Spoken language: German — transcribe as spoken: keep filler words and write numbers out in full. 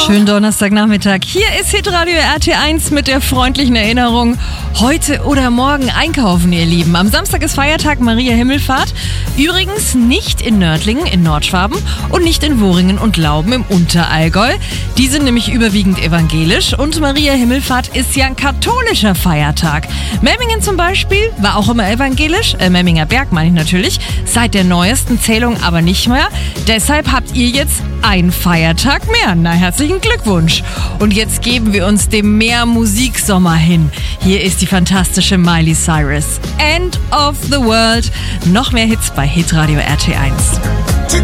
Schönen Donnerstagnachmittag. Hier ist Hitradio R T eins mit der freundlichen Erinnerung. Heute oder morgen einkaufen, ihr Lieben. Am Samstag ist Feiertag Maria Himmelfahrt. Übrigens nicht in Nördlingen in Nordschwaben und nicht in Woringen und Lauben im Unterallgäu. Die sind nämlich überwiegend evangelisch und Maria Himmelfahrt ist ja ein katholischer Feiertag. Memmingen zum Beispiel war auch immer evangelisch, äh, Memminger Berg meine ich natürlich, seit der neuesten Zählung aber nicht mehr. Deshalb habt ihr jetzt einen Feiertag mehr. Na, herzlichen Glückwunsch. Und jetzt geben wir uns dem Meer-Musiksommer hin. Hier ist die fantastische Miley Cyrus. End of the World. Noch mehr Hits bei Hitradio R T eins.